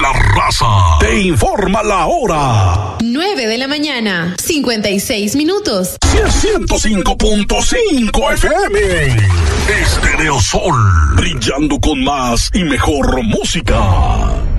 la raza. Te informa la hora. 9 de la mañana, 56 minutos. 105.5 FM. Estéreo Sol. Brillando con más y mejor música.